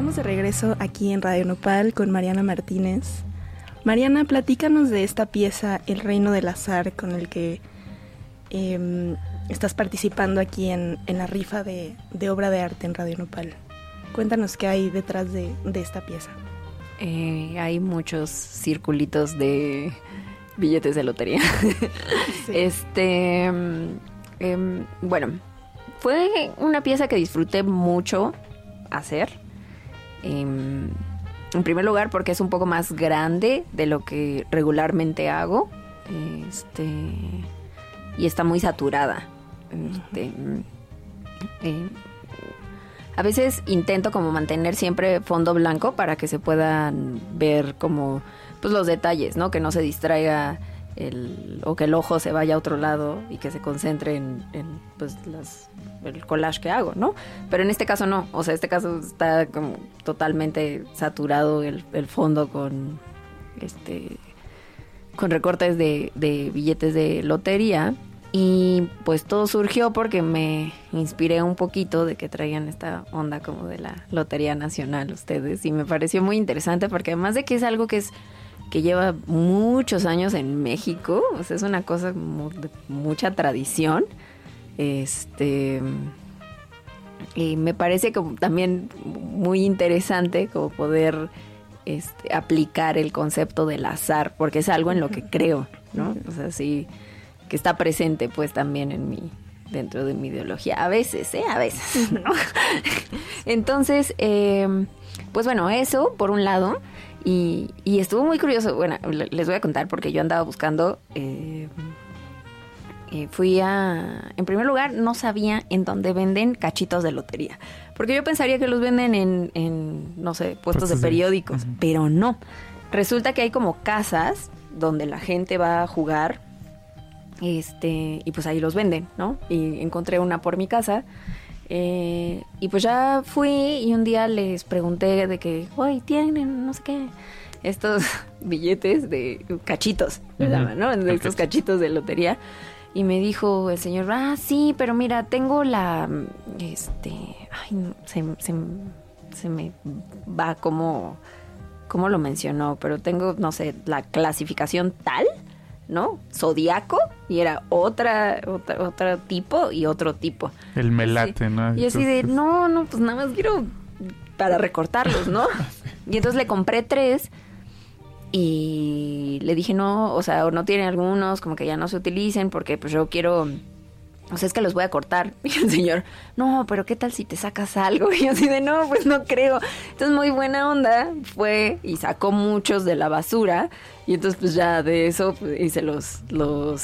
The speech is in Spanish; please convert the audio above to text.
Estamos de regreso aquí en Radio Nopal con Mariana Martínez. Mariana, platícanos de esta pieza, El Reino del Azar, con el que estás participando aquí en la rifa de obra de arte en Radio Nopal. Cuéntanos qué hay detrás de esta pieza. Hay muchos circulitos de billetes de lotería. Sí. Bueno, fue una pieza que disfruté mucho hacer. En primer lugar, porque es un poco más grande de lo que regularmente hago. Y está muy saturada. A veces intento como mantener siempre fondo blanco para que se puedan ver como pues los detalles, ¿no? Que no se distraiga o que el ojo se vaya a otro lado y que se concentre en pues el collage que hago, ¿no? Pero en este caso no, o sea, este caso está como totalmente saturado el fondo con recortes de billetes de lotería. Y pues todo surgió porque me inspiré un poquito de que traían esta onda como de la Lotería Nacional ustedes. Y me pareció muy interesante porque además de que es algo que lleva muchos años en México, o sea, es una cosa como de mucha tradición. Y me parece como también muy interesante como poder aplicar el concepto del azar, porque es algo en lo que creo, ¿no? O sea, sí, que está presente pues también dentro de mi ideología, a veces, ¿no? Entonces, pues bueno, eso por un lado, y estuvo muy curioso. Bueno, les voy a contar porque yo andaba buscando, en primer lugar, no sabía en dónde venden cachitos de lotería, porque yo pensaría que los venden en no sé, puestos de periódicos, pero no. Resulta que hay como casas donde la gente va a jugar, y pues ahí los venden, ¿no? Y encontré una por mi casa, y pues ya fui y un día les pregunté de que, oye, tienen no sé qué, estos billetes de cachitos, se llaman, ¿no? De estos cachitos de lotería. Y me dijo el señor, sí, pero mira, tengo la, se me va como, ¿cómo lo mencionó? Pero tengo, no sé, la clasificación tal, ¿no? Zodiaco, y era otro tipo y otro tipo. El melate, ¿no? Y así de, no, pues nada más quiero para recortarlos, ¿no? Y entonces le compré 3 y le dije, no, o sea, no tienen algunos, como que ya no se utilicen, porque pues yo quiero, o sea, es que los voy a cortar. Y el señor, no, pero ¿qué tal si te sacas algo? Y yo así de, no, pues no creo. Entonces, muy buena onda, fue y sacó muchos de la basura. Y entonces, pues ya de eso pues, hice los